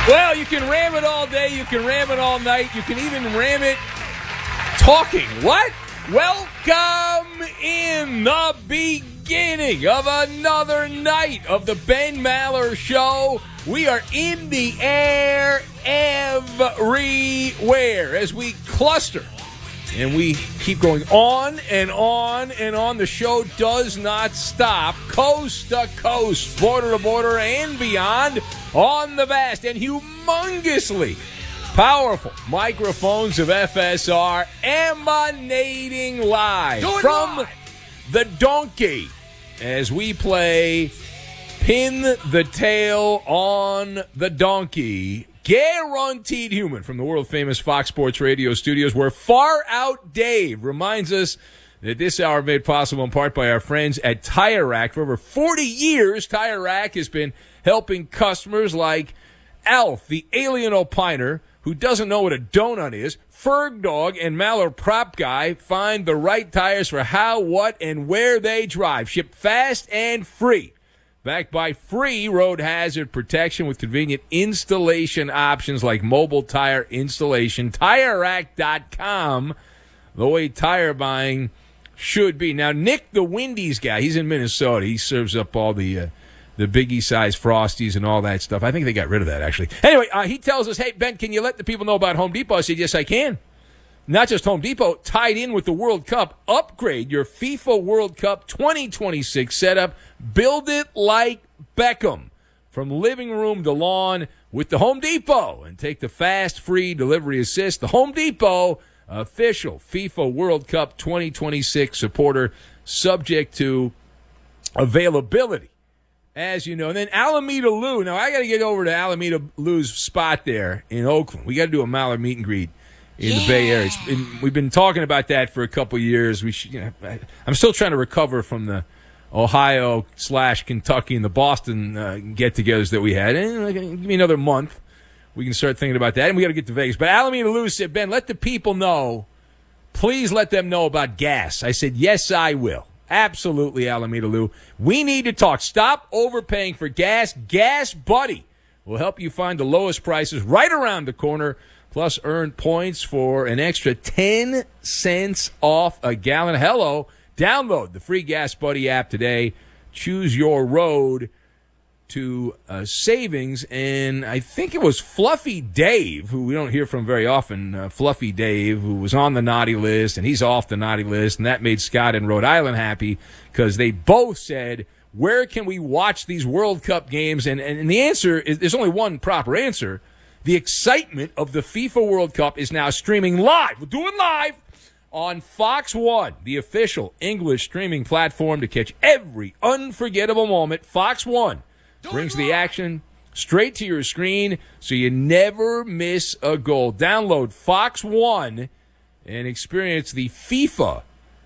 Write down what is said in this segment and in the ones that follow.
Well, you can ram it all day. You can ram it all night. You can even ram it talking. What? Welcome in the beginning of another night of the Ben Maller Show. We are in the air everywhere as we cluster. And we keep going on and on and on. The show does not stop. Coast to coast, border to border, and beyond on the vast and humongously powerful microphones of FSR emanating live from the donkey as we play Pin the Tail on the Donkey. Guaranteed Human from the world-famous Fox Sports Radio studios, where Far Out Dave reminds us that this hour made possible in part by our friends at Tire Rack. For over 40 years, Tire Rack has been helping customers like Alf, the alien opiner, who doesn't know what a donut is, Ferg Dog, and Maller Prop Guy find the right tires for how, what, and where they drive. Shipped fast and free. Backed by free road hazard protection with convenient installation options like mobile tire installation. TireRack.com, the way tire buying should be. Now, Nick, the Wendy's guy, he's in Minnesota. He serves up all the biggie-size Frosties and all that stuff. I think they got rid of that, actually. Anyway, he tells us, hey, Ben, can you let the people know about Home Depot? I said, yes, I can. Not just Home Depot, tied in with the World Cup. Upgrade your FIFA World Cup 2026 setup. Build it like Beckham. From living room to lawn with the Home Depot. And take the fast, free delivery assist. The Home Depot, official FIFA World Cup 2026 supporter, subject to availability, as you know. And then Alameda Lou. Now, I got to get over to Alameda Lou's spot there in Oakland. We got to do a Maller meet and greet in the Bay Area. We've been talking about that for a couple of years. I'm still trying to recover from the Ohio/Kentucky and the Boston get-togethers that we had. And give me another month. We can start thinking about that. And we got to get to Vegas. But Alameda Lou said, Ben, let the people know. Please let them know about gas. I said, yes, I will. Absolutely, Alameda Lou. We need to talk. Stop overpaying for gas. Gas Buddy will help you find the lowest prices right around the corner. Plus, earn points for an extra 10 cents off a gallon. Hello. Download the free Gas Buddy app today. Choose your road to savings. And I think it was Fluffy Dave, who we don't hear from very often, Fluffy Dave, who was on the naughty list, and he's off the naughty list. And that made Scott in Rhode Island happy because they both said, where can we watch these World Cup games? And the answer is, there's only one proper answer. The excitement of the FIFA World Cup is now streaming live. We'll do it live on Fox One, the official English streaming platform to catch every unforgettable moment. Fox One brings the action straight to your screen so you never miss a goal. Download Fox One and experience the FIFA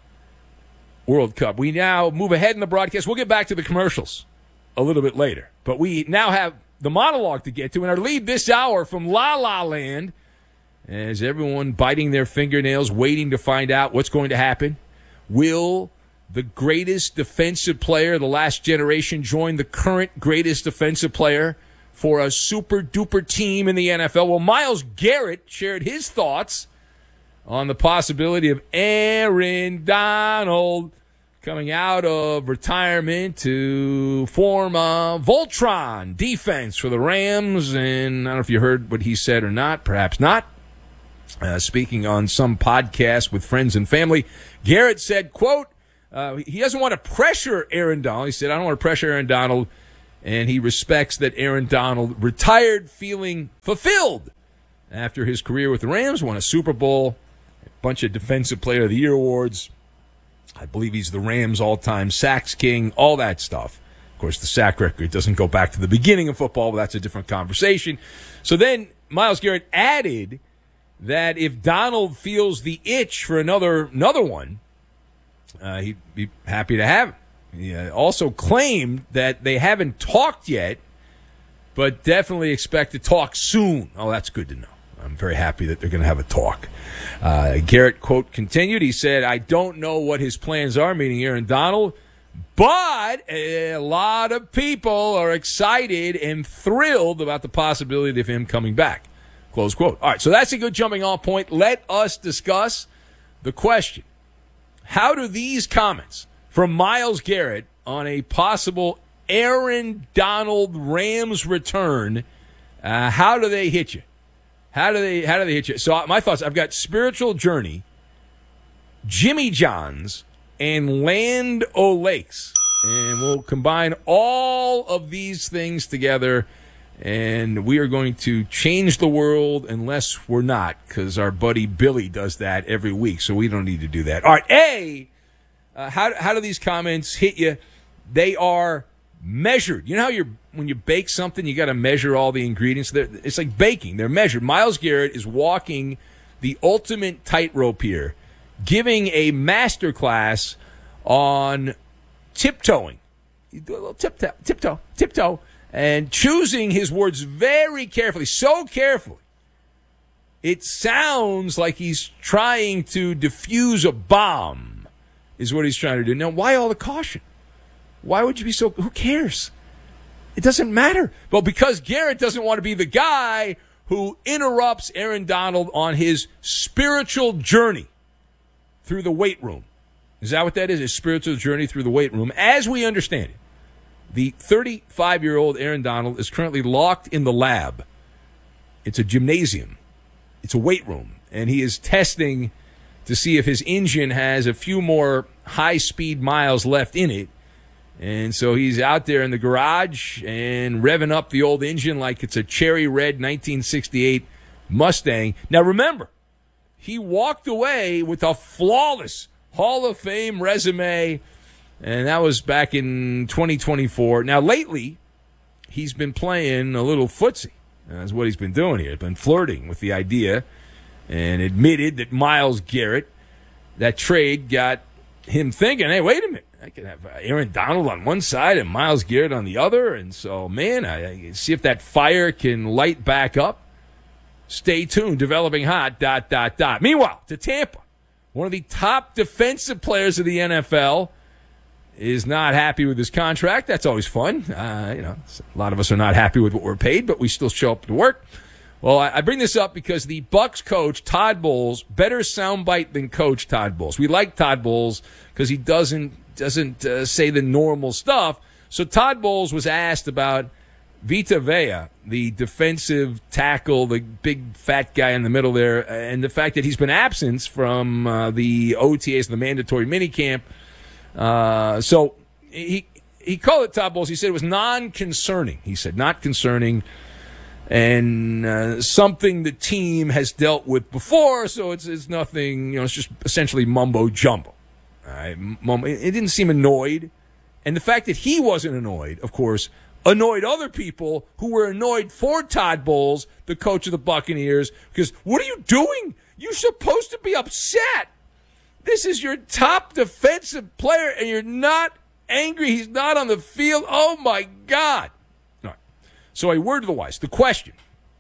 World Cup. We now move ahead in the broadcast. We'll get back to the commercials a little bit later, but we now have the monologue to get to, and our lead this hour from La La Land, as everyone biting their fingernails, waiting to find out what's going to happen. Will the greatest defensive player of the last generation join the current greatest defensive player for a super-duper team in the NFL? Well, Myles Garrett shared his thoughts on the possibility of Aaron Donald coming out of retirement to form a Voltron defense for the Rams. And I don't know if you heard what he said or not. Perhaps not. Speaking on some podcast with friends and family, Garrett said, quote, he doesn't want to pressure Aaron Donald. He said, I don't want to pressure Aaron Donald. And he respects that Aaron Donald retired feeling fulfilled after his career with the Rams, won a Super Bowl, a bunch of Defensive Player of the Year awards. I believe he's the Rams' all-time sacks king, all that stuff. Of course, the sack record doesn't go back to the beginning of football, but that's a different conversation. So then Myles Garrett added that if Donald feels the itch for another one, he'd be happy to have him. He also claimed that they haven't talked yet, but definitely expect to talk soon. Oh, that's good to know. I'm very happy that they're going to have a talk. Garrett, quote, continued. He said, I don't know what his plans are, meaning Aaron Donald, But a lot of people are excited and thrilled about the possibility of him coming back. Close quote. All right, so that's a good jumping off point. Let us discuss the question. How do these comments from Myles Garrett on a possible Aaron Donald Rams return, how do they hit you? How do they hit you? So my thoughts, I've got Spiritual Journey, Jimmy John's, and Land O'Lakes. And we'll combine all of these things together, and we are going to change the world unless we're not, because our buddy Billy does that every week, so we don't need to do that. All right, how do these comments hit you? They are measured. You know how when you bake something, you got to measure all the ingredients? It's like baking. They're measured. Myles Garrett is walking the ultimate tightrope here, giving a master class on tiptoeing. You do a little tiptoe, and choosing his words very carefully, so carefully. It sounds like he's trying to defuse a bomb, is what he's trying to do. Now, why all the caution? Why would you be so... Who cares? It doesn't matter. Well, because Garrett doesn't want to be the guy who interrupts Aaron Donald on his spiritual journey through the weight room. Is that what that is? His spiritual journey through the weight room. As we understand it, the 35-year-old Aaron Donald is currently locked in the lab. It's a gymnasium. It's a weight room. And he is testing to see if his engine has a few more high-speed miles left in it. And so he's out there in the garage and revving up the old engine like it's a cherry red 1968 Mustang. Now, remember, he walked away with a flawless Hall of Fame resume, and that was back in 2024. Now, lately, he's been playing a little footsie. That's what he's been doing here. He's been flirting with the idea and admitted that Myles Garrett, that trade got him thinking, hey, wait a minute. I could have Aaron Donald on one side and Myles Garrett on the other. And so, man, I see if that fire can light back up. Stay tuned. Developing hot, ... Meanwhile, to Tampa, one of the top defensive players of the NFL is not happy with his contract. That's always fun. A lot of us are not happy with what we're paid, but we still show up to work. Well, I bring this up because the Bucks coach, Todd Bowles, better soundbite than coach Todd Bowles. We like Todd Bowles because he doesn't say the normal stuff. So Todd Bowles was asked about Vita Vea, the defensive tackle, the big fat guy in the middle there, and the fact that he's been absent from the OTAs, the mandatory minicamp. So he called it, Todd Bowles, he said it was non-concerning. He said not concerning, and something the team has dealt with before, so it's nothing, it's just essentially mumbo-jumbo. It didn't seem annoyed. And the fact that he wasn't annoyed, of course, annoyed other people who were annoyed for Todd Bowles, the coach of the Buccaneers, because what are you doing? You're supposed to be upset. This is your top defensive player, and you're not angry. He's not on the field. Oh, my God. All right. So a word to the wise. The question,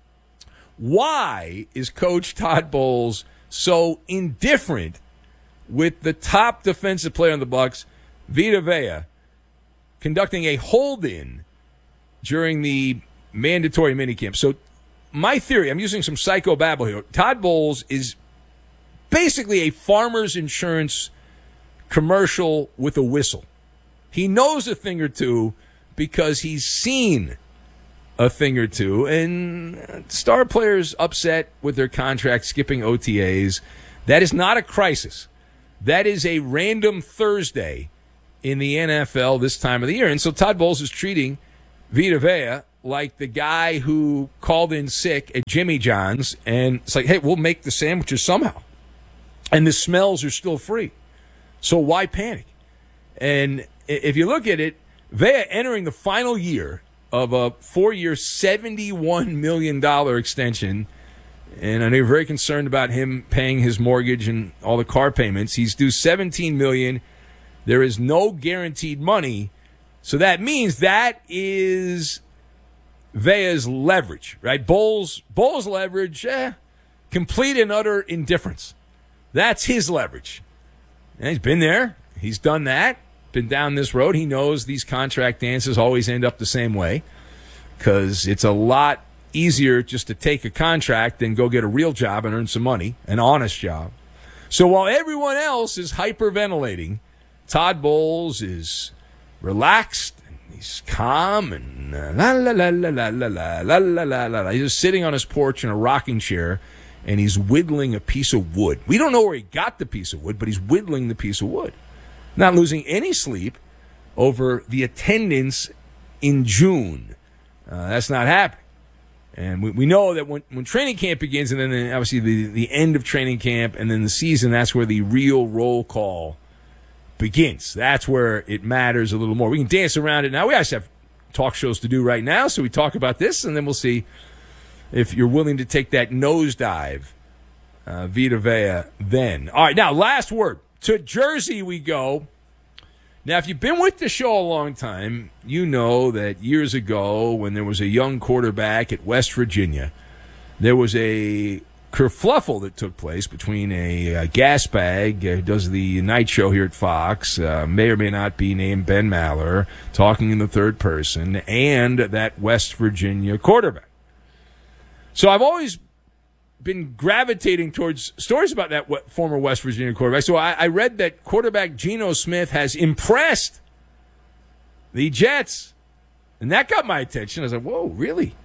why is Coach Todd Bowles so indifferent with the top defensive player on the Bucs, Vita Vea, conducting a hold-in during the mandatory minicamp? So my theory, I'm using some psychobabble here. Todd Bowles is basically a farmer's insurance commercial with a whistle. He knows a thing or two because he's seen a thing or two. And star players upset with their contract, skipping OTAs. That is not a crisis. That is a random Thursday in the NFL this time of the year. And so Todd Bowles is treating Vita Vea like the guy who called in sick at Jimmy John's, and it's like, hey, we'll make the sandwiches somehow. And the smells are still free. So why panic? And if you look at it, Vea entering the final year of a 4-year, $71 million extension, and I know you're very concerned about him paying his mortgage and all the car payments. He's due $17 million. There is no guaranteed money. So that means that is Vea's leverage, right? Bowles' leverage, complete and utter indifference. That's his leverage. And he's been there. He's done that. been down this road. He knows these contract dances always end up the same way because it's a lot easier just to take a contract than go get a real job and earn some money, an honest job. So while everyone else is hyperventilating, Todd Bowles is relaxed, and he's calm, and la la la la la la la la la la la. He's just sitting on his porch in a rocking chair, and he's whittling a piece of wood. We don't know where he got the piece of wood, but he's whittling the piece of wood. Not losing any sleep over the attendance in June. That's not happening. And we know that when training camp begins, and then obviously the end of training camp, and then the season, that's where the real roll call begins. That's where it matters a little more. We can dance around it now. We actually have talk shows to do right now, so we talk about this, and then we'll see if you're willing to take that nosedive, Vita Vea, then. All right, now, last word. To Jersey we go. Now, if you've been with the show a long time, you know that years ago when there was a young quarterback at West Virginia, there was a kerfluffle that took place between a gas bag who does the night show here at Fox, may or may not be named Ben Maller, talking in the third person, and that West Virginia quarterback. So I've always been gravitating towards stories about that former West Virginia quarterback. So I read that quarterback Geno Smith has impressed the Jets, and that got my attention. I was like, whoa, really?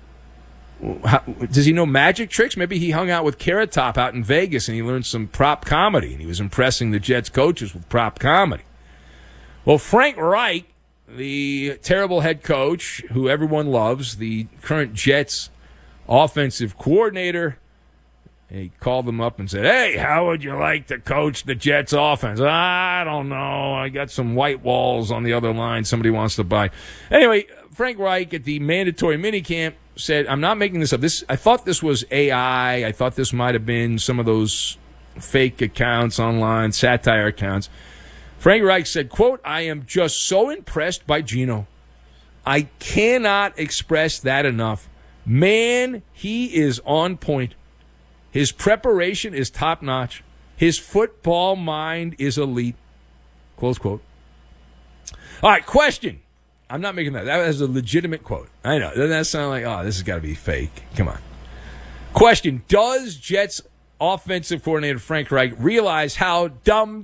Does he know magic tricks? Maybe he hung out with Carrot Top out in Vegas and he learned some prop comedy, and he was impressing the Jets coaches with prop comedy. Well, Frank Reich, the terrible head coach who everyone loves, the current Jets offensive coordinator, he called them up and said, hey, how would you like to coach the Jets offense? I don't know. I got some white walls on the other line somebody wants to buy. Anyway, Frank Reich at the mandatory minicamp said, I'm not making this up. I thought this was AI. I thought this might have been some of those fake accounts online, satire accounts. Frank Reich said, quote, I am just so impressed by Geno. I cannot express that enough. Man, he is on point. His preparation is top-notch. His football mind is elite. Close quote. All right, question. I'm not making that. That was a legitimate quote. I know. Doesn't that sound like, oh, this has got to be fake? Come on. Question. Does Jets offensive coordinator Frank Reich realize how dumb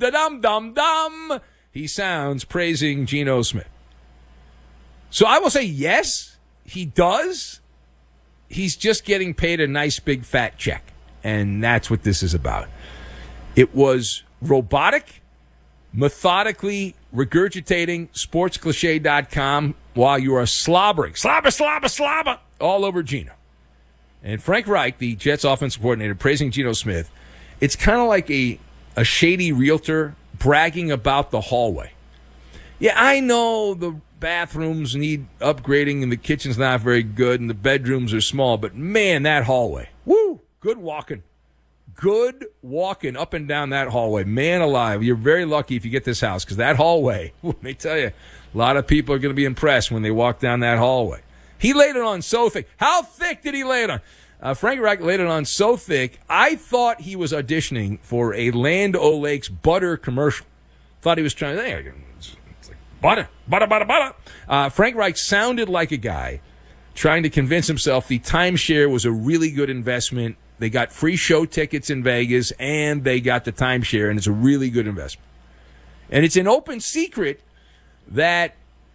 he sounds praising Geno Smith? So I will say yes, he does. He's just getting paid a nice big fat check. And that's what this is about. It was robotic, methodically regurgitating sportscliche.com while you are slobbering, slobber, all over Geno. And Frank Reich, the Jets offensive coordinator, praising Geno Smith, it's kind of like a shady realtor bragging about the hallway. Yeah, I know the bathrooms need upgrading and the kitchen's not very good and the bedrooms are small, but man, that hallway, woo! Good walking up and down that hallway. Man alive, you're very lucky if you get this house because that hallway, let me tell you, a lot of people are going to be impressed when they walk down that hallway. He laid it on so thick. How thick did he lay it on? Frank Reich laid it on so thick, I thought he was auditioning for a Land O'Lakes butter commercial. Thought he was trying to, it's like butter. Frank Reich sounded like a guy trying to convince himself the timeshare was a really good investment. They got free show tickets in Vegas, and they got the timeshare, and it's a really good investment. And it's an open secret that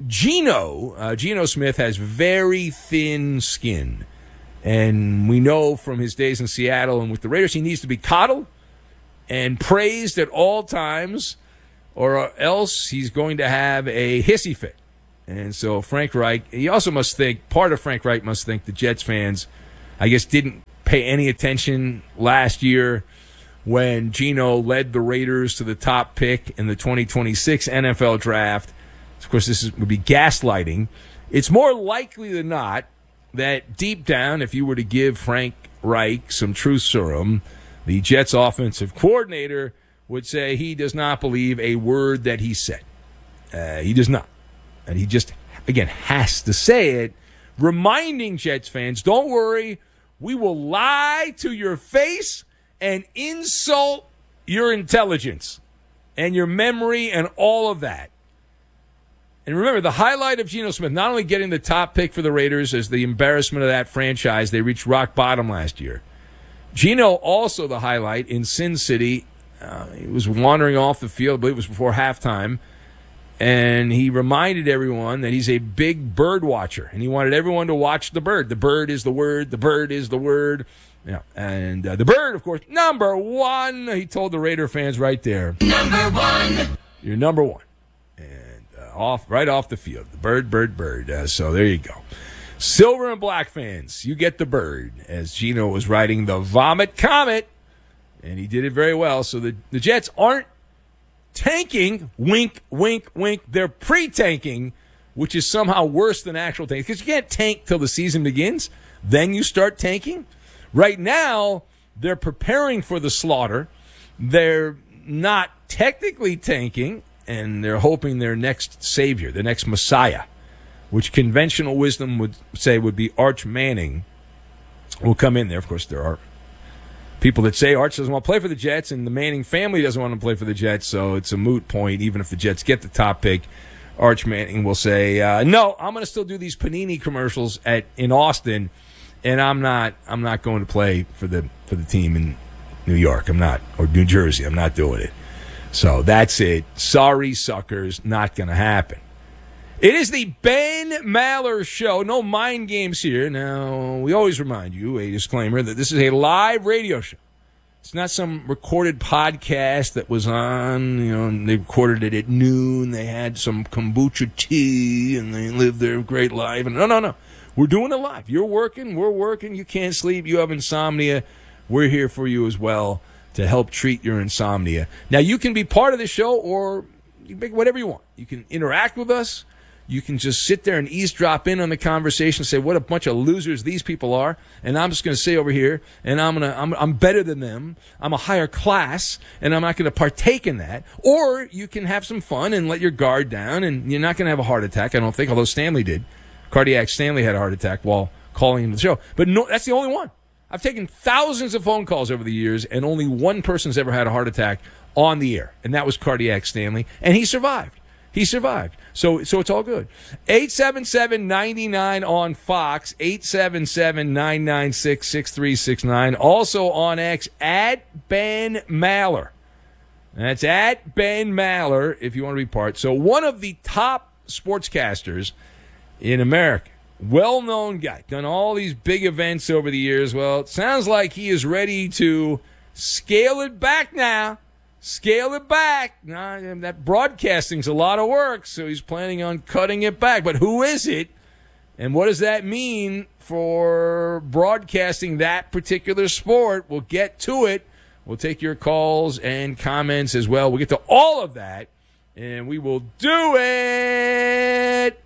Geno Smith has very thin skin. And we know from his days in Seattle and with the Raiders, he needs to be coddled and praised at all times, or else he's going to have a hissy fit. And so Frank Reich, he also must think, part of Frank Reich must think the Jets fans, I guess, didn't pay any attention last year when Geno led the Raiders to the top pick in the 2026 NFL draft. Of course, would be gaslighting. It's more likely than not that deep down, if you were to give Frank Reich some truth serum, the Jets offensive coordinator would say he does not believe a word that he said. He does not. And he just, again, has to say it, reminding Jets fans, don't worry, we will lie to your face and insult your intelligence and your memory and all of that. And remember, the highlight of Geno Smith, not only getting the top pick for the Raiders as the embarrassment of that franchise, they reached rock bottom last year. Geno also the highlight in Sin City. He was wandering off the field, I believe it was before halftime, and he reminded everyone that he's a big bird watcher, and he wanted everyone to watch the bird. The bird is the word. The bird is the word. Yeah, and the bird, of course, number one. He told the Raider fans right there. Number one. You're number one. Right off the field. The bird, bird, bird. So there you go. Silver and black fans, you get the bird, as Geno was riding the Vomit Comet, and he did it very well. So the Jets aren't tanking, wink, wink, wink. They're pre-tanking, which is somehow worse than actual tanking, because you can't tank till the season begins. Then you start tanking. Right now, they're preparing for the slaughter. They're not technically tanking, and they're hoping their next savior, the next Messiah, which conventional wisdom would say would be Arch Manning, will come in there. Of course, there are people that say Arch doesn't want to play for the Jets, and the Manning family doesn't want to play for the Jets, so it's a moot point. Even if the Jets get the top pick, Arch Manning will say, no, I'm going to still do these Panini commercials in Austin, and I'm not going to play for the team in New York. I'm not, or New Jersey. I'm not doing it. So that's it. Sorry, suckers. Not going to happen. It is the Ben Maller Show. No mind games here. Now, we always remind you, a disclaimer, that this is a live radio show. It's not some recorded podcast that was on, and they recorded it at noon. They had some kombucha tea, and they lived their great life. No. We're doing it live. You're working. We're working. You can't sleep. You have insomnia. We're here for you as well to help treat your insomnia. Now, you can be part of the show, or you can make whatever you want. You can interact with us. You can just sit there and eavesdrop in on the conversation and say what a bunch of losers these people are, and I'm just going to stay over here, and I'm better than them. I'm a higher class, and I'm not going to partake in that. Or you can have some fun and let your guard down, and you're not going to have a heart attack, I don't think, although Stanley did. Cardiac Stanley had a heart attack while calling into the show. But no, that's the only one. I've taken thousands of phone calls over the years, and only one person's ever had a heart attack on the air, and that was Cardiac Stanley, and he survived. So it's all good. 877-99 on Fox, 877-996-6369. Also on X, at Ben Maller. That's at Ben Maller if you want to be part. So one of the top sportscasters in America, well-known guy, done all these big events over the years. Well, it sounds like he is ready to scale it back now. Scale it back. Nah, that broadcasting's a lot of work, so he's planning on cutting it back. But who is it, and what does that mean for broadcasting that particular sport? We'll get to it. We'll take your calls and comments as well. We'll get to all of that, and we will do it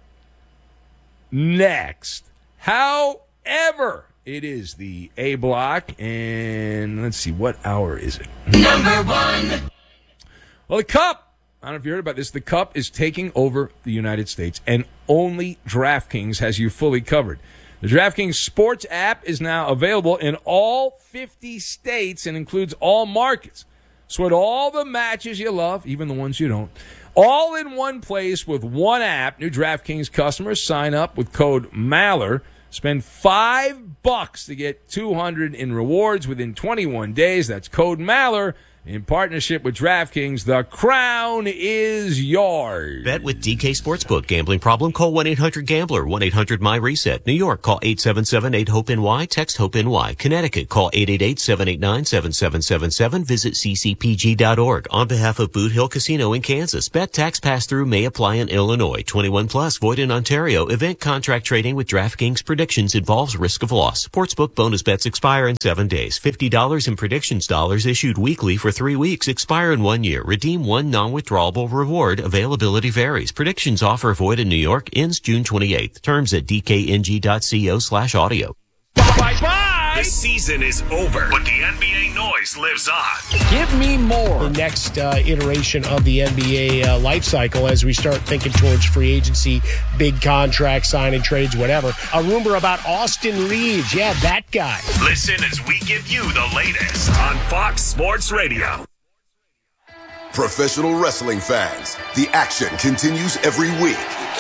next. However, it is the A block, and let's see, what hour is it? Number one. Well, the Cup, I don't know if you heard about this, the Cup is taking over the United States, and only DraftKings has you fully covered. The DraftKings Sports app is now available in all 50 states and includes all markets. Sweat all the matches you love, even the ones you don't, all in one place with one app. New DraftKings customers sign up with code MALLER. Spend $5 to get $200 in rewards within 21 days. That's code MALLER. In partnership with DraftKings, the crown is yours. Bet with DK Sportsbook. Gambling problem? Call 1-800-GAMBLER. 1-800-MY-RESET. New York, call 877-8-HOPE-NY. Text HOPE-NY. Connecticut, call 888-789-7777. Visit ccpg.org. On behalf of Boot Hill Casino in Kansas, bet tax pass-through may apply in Illinois. 21 plus, void in Ontario. Event contract trading with DraftKings predictions involves risk of loss. Sportsbook bonus bets expire in 7 days. $50 in predictions dollars issued weekly for 3 weeks, expire in 1 year. Redeem one non-withdrawable reward. Availability varies. Predictions offer void in New York. Ends June 28th. Terms at dkng.co/audio. Bye-bye! The season is over, but the NBA noise lives on. Give me more. The next iteration of the NBA life cycle as we start thinking towards free agency, big contracts, signing trades, whatever. A rumor about Austin Reeves. Yeah, that guy. Listen as we give you the latest on Fox Sports Radio. Professional wrestling fans, the action continues every week.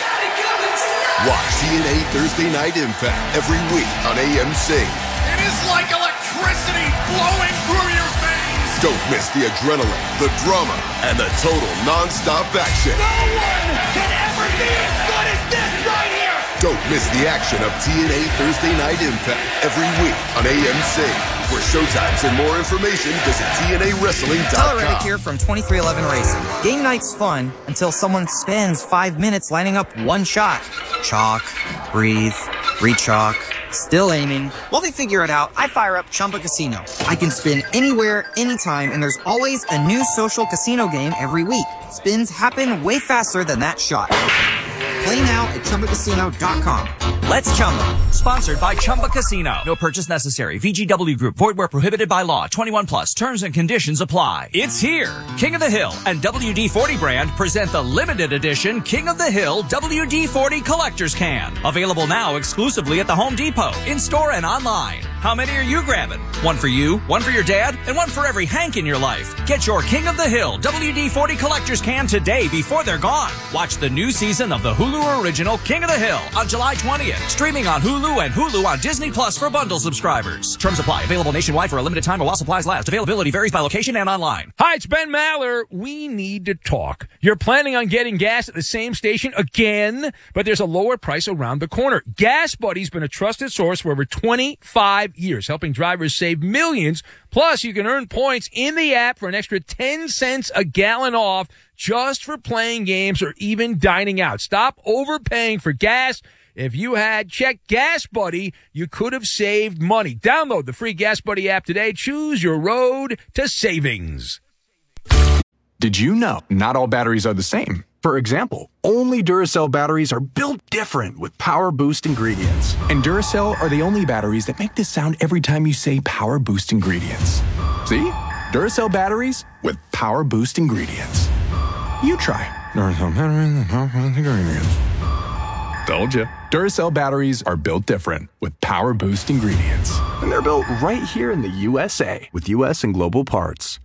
Watch TNA Thursday Night Impact every week on AMC. It is like electricity flowing through your veins. Don't miss the adrenaline, the drama, and the total non-stop action. No one can ever be as good as this right here. Don't miss the action of TNA Thursday Night Impact every week on AMC. For showtimes and more information, visit TNAWrestling.com. Tyler Reddick here from 2311 Racing. Game night's fun until someone spends 5 minutes lining up one shot. Chalk, breathe, re-chalk, still aiming. While they figure it out, I fire up Chumba Casino. I can spin anywhere, anytime, and there's always a new social casino game every week. Spins happen way faster than that shot. Play now at ChumbaCasino.com. Let's Chumba. Sponsored by Chumba Casino. No purchase necessary. VGW Group. Void where prohibited by law. 21 plus. Terms and conditions apply. It's here. King of the Hill and WD-40 brand present the limited edition King of the Hill WD-40 Collector's Can. Available now exclusively at the Home Depot, in-store and online. How many are you grabbing? One for you, one for your dad, and one for every Hank in your life. Get your King of the Hill WD-40 Collector's Can today before they're gone. Watch the new season of the Hulu original King of the Hill on July 20th. Streaming on Hulu and Hulu on Disney Plus for bundle subscribers. Terms apply. Available nationwide for a limited time or while supplies last. Availability varies by location and online. Hi, it's Ben Maller. We need to talk. You're planning on getting gas at the same station again, but there's a lower price around the corner. Gas Buddy's been a trusted source for over 25 years, helping drivers save millions. Plus, you can earn points in the app for an extra 10 cents a gallon off just for playing games or even dining out. Stop overpaying for gas. If you had checked Gas Buddy, you could have saved money. Download the free Gas Buddy app today. Choose your road to savings. Did you know not all batteries are the same? For example, only Duracell batteries are built different with Power Boost ingredients. And Duracell are the only batteries that make this sound every time you say Power Boost ingredients. See? Duracell batteries with Power Boost ingredients. You try. Duracell batteries with Power Boost ingredients. Told you. Duracell batteries are built different with Power Boost ingredients. And they're built right here in the USA with US and global parts.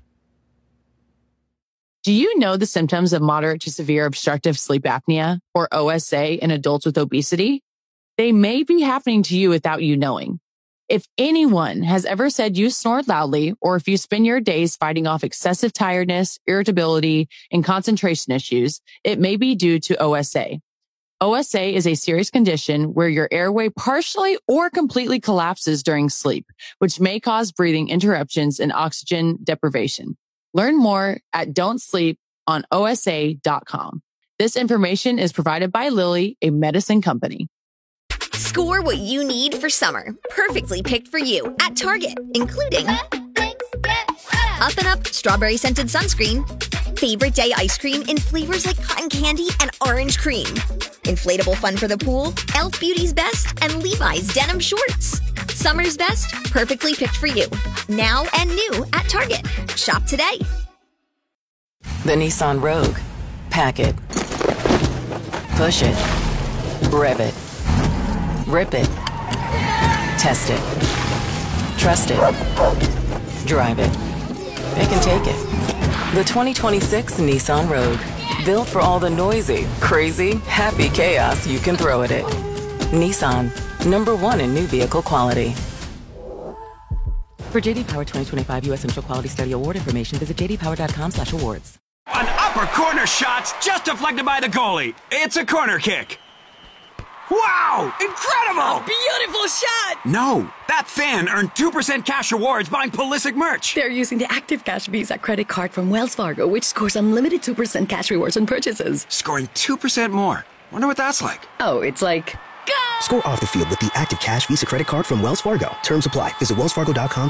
Do you know the symptoms of moderate to severe obstructive sleep apnea, or OSA, in adults with obesity? They may be happening to you without you knowing. If anyone has ever said you snore loudly, or if you spend your days fighting off excessive tiredness, irritability, and concentration issues, it may be due to OSA. OSA is a serious condition where your airway partially or completely collapses during sleep, which may cause breathing interruptions and oxygen deprivation. Learn more at don'tsleeponosa.com. This information is provided by Lilly, a medicine company. Score what you need for summer, perfectly picked for you at Target, including Up and Up strawberry scented sunscreen, favorite day ice cream in flavors like cotton candy and orange cream, inflatable fun for the pool, Elf Beauty's Best, and Levi's denim shorts. Summer's best, perfectly picked for you. Now and new at Target. Shop today. The Nissan Rogue. Pack it. Push it. Rev it. Rip it. Test it. Trust it. Drive it. It can take it. The 2026 Nissan Rogue. Built for all the noisy, crazy, happy chaos you can throw at it. Nissan. #1 in new vehicle quality. For JD Power 2025 U.S. Central Quality Study Award information, visit jdpower.com/awards. An upper corner shot's just deflected by the goalie. It's a corner kick. Wow! Incredible! A beautiful shot! No, that fan earned 2% cash rewards buying Pulisic merch. They're using the Active Cash Visa credit card from Wells Fargo, which scores unlimited 2% cash rewards on purchases. Scoring 2% more. Wonder what that's like. Oh, it's like... Score off the field with the Active Cash Visa credit card from Wells Fargo. Terms apply. Visit wellsfargo.com/cash